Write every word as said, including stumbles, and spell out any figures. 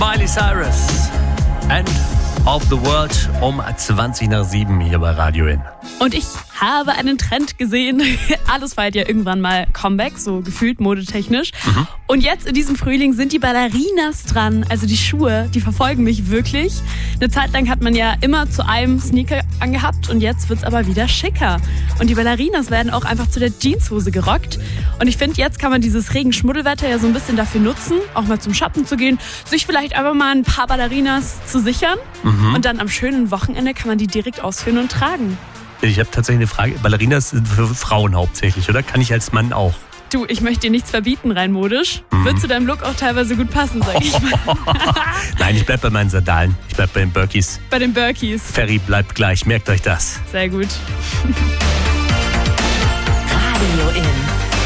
Miley Cyrus. End of the World um zwanzig nach sieben hier bei Radio In. Und ich habe einen Trend gesehen. Alles feiert ja irgendwann mal Comeback, so gefühlt modetechnisch. Mhm. Und jetzt in diesem Frühling sind die Ballerinas dran, also die Schuhe, die verfolgen mich wirklich. Eine Zeit lang hat man ja immer zu einem Sneaker angehabt und jetzt wird's aber wieder schicker. Und die Ballerinas werden auch einfach zu der Jeanshose gerockt. Und ich finde, jetzt kann man dieses Regenschmuddelwetter ja so ein bisschen dafür nutzen, auch mal zum Shoppen zu gehen, sich vielleicht einfach mal ein paar Ballerinas zu sichern. Mhm. Und dann am schönen Wochenende kann man die direkt ausführen und tragen. Ich habe tatsächlich eine Frage. Ballerinas sind für Frauen hauptsächlich, oder? Kann ich als Mann auch? Du, ich möchte dir nichts verbieten, rein modisch. Mhm. Wird zu deinem Look auch teilweise gut passen, sag ich mal. Nein, ich bleib bei meinen Sandalen. Ich bleib bei den Birkis. Bei den Birkis. Ferry bleibt gleich, merkt euch das. Sehr gut. Radio In.